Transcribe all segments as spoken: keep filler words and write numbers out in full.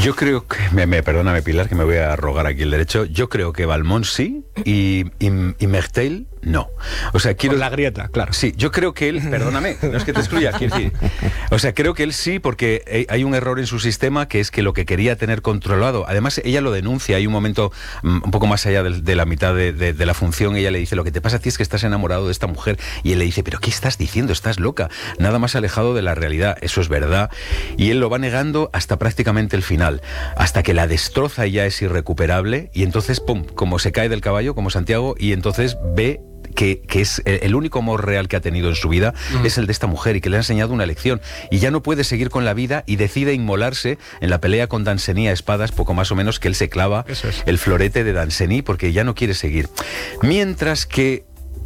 Yo creo que, me, me perdóname Pilar, que me voy a rogar aquí el derecho, yo creo que Valmont sí y, y, y Mertel no. O sea, quiero... Con la grieta, claro. Sí, yo creo que él, perdóname, no es que te excluya, quiero decir, o sea, creo que él sí, porque hay un error en su sistema, que es que lo que quería tener controlado, además ella lo denuncia, hay un momento um, un poco más allá de, de la mitad de, de, de la función, ella le dice, lo que te pasa a ti es que estás enamorado de esta mujer, y él le dice, pero ¿qué estás diciendo? Estás loca, nada más alejado de la realidad, eso es verdad, y él lo va negando hasta prácticamente el final, hasta que la destroza y ya es irrecuperable, y entonces, pum, como se cae del caballo, como Santiago, y entonces ve Que, que es el único amor real que ha tenido en su vida, mm. es el de esta mujer, y que le ha enseñado una lección, y ya no puede seguir con la vida y decide inmolarse en la pelea con Danceny a espadas, poco más o menos, que él se clava es. el florete de Danceny porque ya no quiere seguir. Mientras que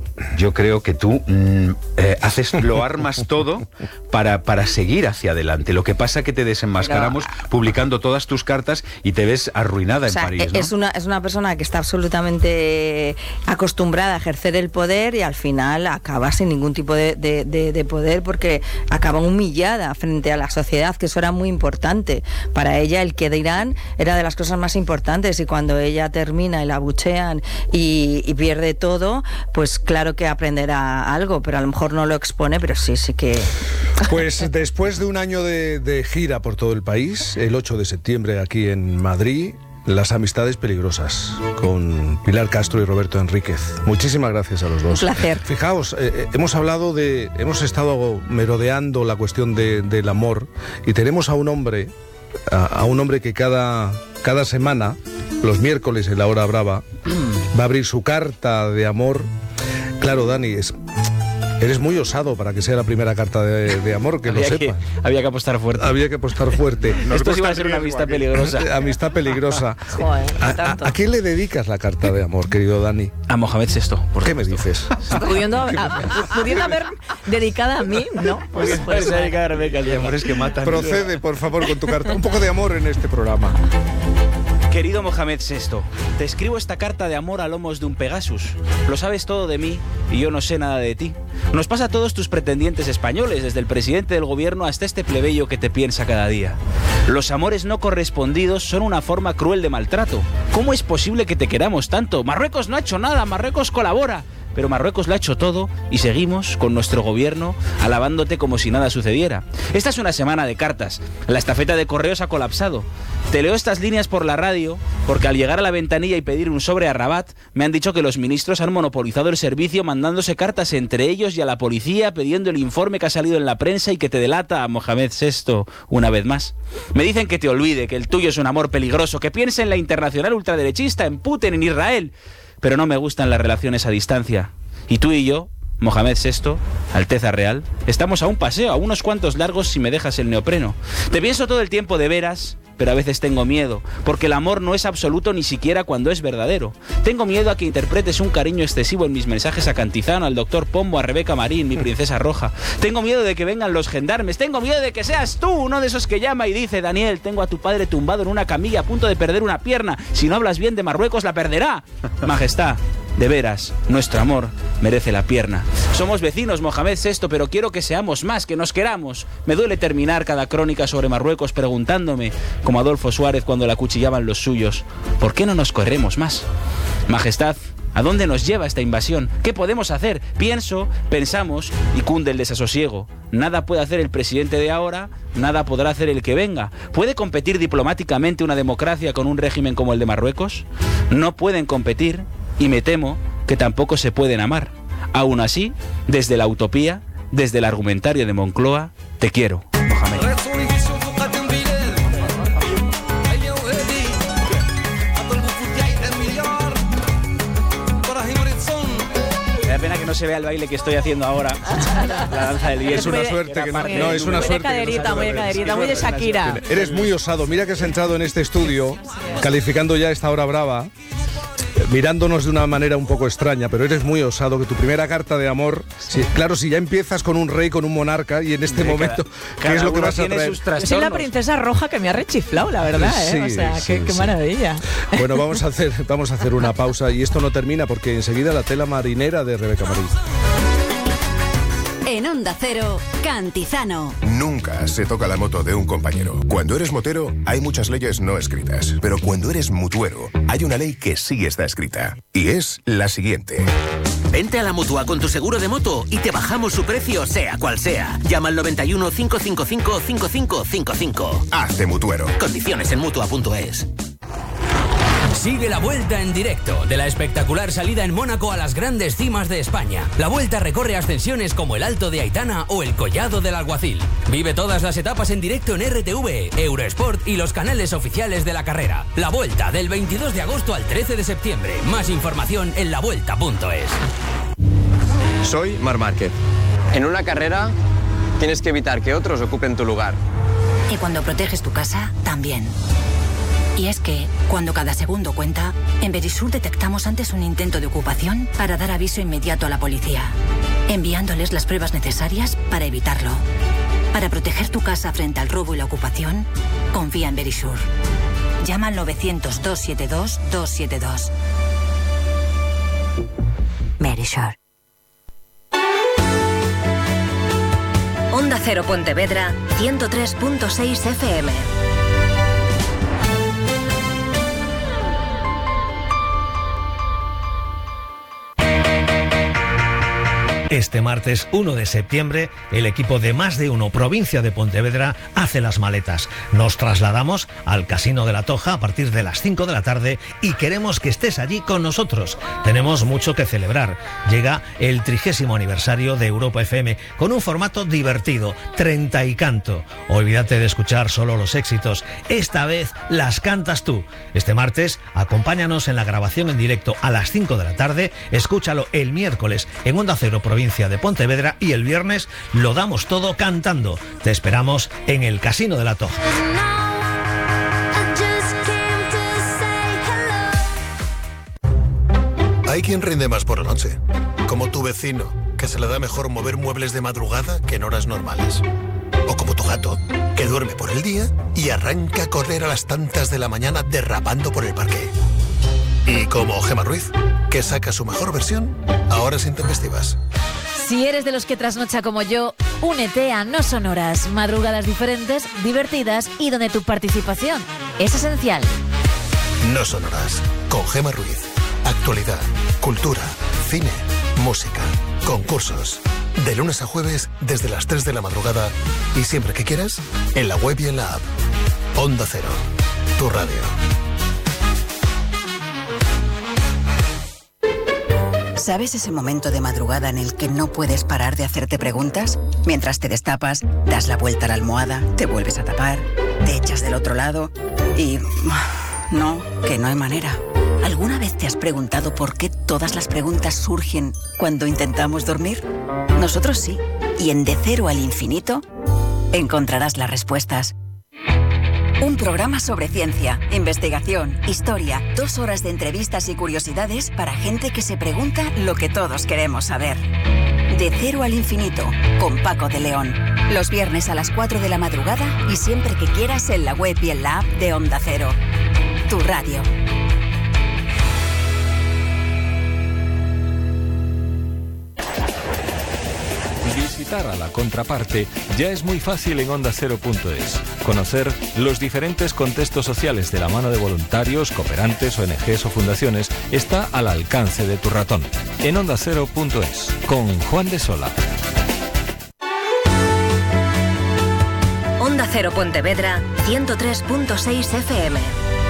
yo creo que tú mm, eh, haces, lo armas todo para, para seguir hacia adelante. Lo que pasa es que te desenmascaramos Pero, publicando todas tus cartas y te ves arruinada o sea, en París, ¿no? Es una, es una persona que está absolutamente acostumbrada a ejercer el poder y al final acaba sin ningún tipo de, de, de, de poder porque acaba humillada frente a la sociedad, que eso era muy importante. Para ella el que dirán era de las cosas más importantes, y cuando ella termina y la abuchean y, y pierde todo, pues claro que aprenderá algo, pero a lo mejor no lo expone, pero sí, sí que... Pues después de un año de, de gira por todo el país, el ocho de septiembre aquí en Madrid, Las amistades peligrosas, con Pilar Castro y Roberto Enríquez. Muchísimas gracias a los dos. Un placer. Fijaos, eh, hemos hablado de... Hemos estado merodeando la cuestión de, del amor, y tenemos a un hombre, a, a un hombre que cada, cada semana, los miércoles en La Hora Brava, va a abrir su carta de amor. Claro, Dani, es, eres muy osado para que sea la primera carta de, de amor, que había lo que, sepas. Había que apostar fuerte. Había que apostar fuerte. Esto sí va a ser una amistad peligrosa. Amistad peligrosa. Joder, ¿A, a, ¿A quién le dedicas la carta de amor, querido Dani? A Mohamed sexto. ¿Por qué me dices? Pudiendo, a, pudiendo haber dedicada a mí, ¿no? Pues, pues, se dedica a Rebeca, el de amores que matan. Procede, por favor, con tu carta. Un poco de amor en este programa. Querido Mohamed sexto, te escribo esta carta de amor a lomos de un Pegasus. Lo sabes todo de mí y yo no sé nada de ti. Nos pasa a todos tus pretendientes españoles, desde el presidente del gobierno hasta este plebeyo que te piensa cada día. Los amores no correspondidos son una forma cruel de maltrato. ¿Cómo es posible que te queramos tanto? Marruecos no ha hecho nada, Marruecos colabora. Pero Marruecos lo ha hecho todo y seguimos con nuestro gobierno alabándote como si nada sucediera. Esta es una semana de cartas. La estafeta de correos ha colapsado. Te leo estas líneas por la radio porque al llegar a la ventanilla y pedir un sobre a Rabat me han dicho que los ministros han monopolizado el servicio mandándose cartas entre ellos y a la policía pidiendo el informe que ha salido en la prensa y que te delata a Mohamed sexto una vez más. Me dicen que te olvide, que el tuyo es un amor peligroso, que piense en la internacional ultraderechista, en Putin, en Israel. Pero no me gustan las relaciones a distancia. Y tú y yo, Mohamed sexto, Alteza Real, estamos a un paseo, a unos cuantos largos si me dejas el neopreno. Te pienso todo el tiempo de veras, pero a veces tengo miedo, porque el amor no es absoluto ni siquiera cuando es verdadero. Tengo miedo a que interpretes un cariño excesivo en mis mensajes a Cantizano, al doctor Pombo, a Rebeca Marín, mi princesa roja. Tengo miedo de que vengan los gendarmes, tengo miedo de que seas tú uno de esos que llama y dice: Daniel, tengo a tu padre tumbado en una camilla a punto de perder una pierna. Si no hablas bien de Marruecos, la perderá. Majestad, de veras, nuestro amor merece la pierna. Somos vecinos, Mohamed sexto, pero quiero que seamos más, que nos queramos. Me duele terminar cada crónica sobre Marruecos preguntándome, como Adolfo Suárez cuando la acuchillaban los suyos, ¿por qué no nos corremos más? Majestad, ¿a dónde nos lleva esta invasión? ¿Qué podemos hacer? Pienso, pensamos y cunde el desasosiego. Nada puede hacer el presidente de ahora, nada podrá hacer el que venga. ¿Puede competir diplomáticamente una democracia con un régimen como el de Marruecos? No pueden competir y me temo que tampoco se pueden amar. Aún así, desde la utopía, desde el argumentario de Moncloa, te quiero, Mohamed. Me da pena que no se vea el baile que estoy haciendo ahora. La danza del viento. Es una suerte que no, no es una muy suerte. de caderita, no muy de caderita, muy de Shakira. Eres muy osado. Mira que has entrado en este estudio, calificando ya esta hora brava, mirándonos de una manera un poco extraña, pero eres muy osado, que tu primera carta de amor, sí, claro, si ya empiezas con un rey, con un monarca, y en este sí, momento, cada, ¿qué es lo que vas a traer? Yo soy la princesa roja que me ha rechiflado, la verdad, ¿eh? Sí, o sea, sí, qué, qué sí. maravilla. Bueno, vamos a hacer, vamos a hacer una pausa, y esto no termina porque enseguida la tela marinera de Rebeca Marín. En Onda Cero, Cantizano. Nunca se toca la moto de un compañero. Cuando eres motero, hay muchas leyes no escritas. Pero cuando eres mutuero, hay una ley que sí está escrita. Y es la siguiente. Vente a la Mutua con tu seguro de moto y te bajamos su precio, sea cual sea. Llama al noventa y uno, cinco cinco cinco, cinco cinco cinco cinco. Hazte mutuero. Condiciones en mutua punto es. Sigue la Vuelta en directo de la espectacular salida en Mónaco a las grandes cimas de España. La Vuelta recorre ascensiones como el Alto de Aitana o el Collado del Alguacil. Vive todas las etapas en directo en R T V, Eurosport y los canales oficiales de la carrera. La Vuelta del veintidós de agosto al trece de septiembre. Más información en la vuelta punto es. Soy Marc Márquez. En una carrera tienes que evitar que otros ocupen tu lugar. Y cuando proteges tu casa, también. Y es que, cuando cada segundo cuenta, en Verisur detectamos antes un intento de ocupación para dar aviso inmediato a la policía, enviándoles las pruebas necesarias para evitarlo. Para proteger tu casa frente al robo y la ocupación, confía en Verisur. Llama al novecientos, doscientos setenta y dos, doscientos setenta y dos. Verisur. Onda Cero Pontevedra, ciento tres punto seis F M. Este martes uno de septiembre, el equipo de Más de Uno Provincia de Pontevedra hace las maletas. Nos trasladamos al Casino de la Toja a partir de las cinco de la tarde y queremos que estés allí con nosotros. Tenemos mucho que celebrar. Llega el trigésimo aniversario de Europa F M con un formato divertido, treinta y canto. Olvídate de escuchar solo los éxitos. Esta vez las cantas tú. Este martes, acompáñanos en la grabación en directo a las cinco de la tarde. Escúchalo el miércoles en Onda Cero Provincia de Pontevedra y el viernes lo damos todo cantando. Te esperamos en el Casino de la Toja. Hay quien rinde más por la noche, como tu vecino, que se le da mejor mover muebles de madrugada que en horas normales. O como tu gato, que duerme por el día y arranca a correr a las tantas de la mañana derrapando por el parque. Y como Gemma Ruiz, que saca su mejor versión a horas intempestivas. Si eres de los que trasnocha como yo, únete a No Sonoras, madrugadas diferentes, divertidas y donde tu participación es esencial. No Sonoras, con Gemma Ruiz. Actualidad, cultura, cine, música, concursos. De lunes a jueves desde las tres de la madrugada y siempre que quieras, en la web y en la app. Onda Cero, tu radio. ¿Sabes ese momento de madrugada en el que no puedes parar de hacerte preguntas? Mientras te destapas, das la vuelta a la almohada, te vuelves a tapar, te echas del otro lado y... no, que no hay manera. ¿Alguna vez te has preguntado por qué todas las preguntas surgen cuando intentamos dormir? Nosotros sí. Y en De Cero al Infinito encontrarás las respuestas. Un programa sobre ciencia, investigación, historia, dos horas de entrevistas y curiosidades para gente que se pregunta lo que todos queremos saber. De Cero al Infinito, con Paco de León. Los viernes a las cuatro de la madrugada y siempre que quieras en la web y en la app de Onda Cero. Tu radio. Visitar a la contraparte ya es muy fácil en onda cero punto es. Conocer los diferentes contextos sociales de la mano de voluntarios, cooperantes, O N Ges o fundaciones está al alcance de tu ratón. En onda cero punto es, con Juan de Sola. Onda Cero Pontevedra, ciento tres punto seis F M.